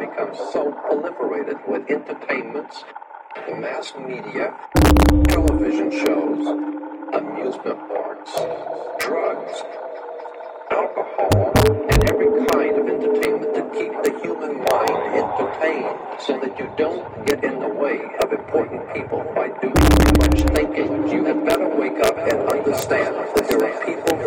become so proliferated with entertainments, the mass media, television shows, amusement parks, drugs, alcohol, and every kind of entertainment to keep the human mind entertained so that you don't get in the way of important people by doing too much thinking. You had better wake up and understand that there are people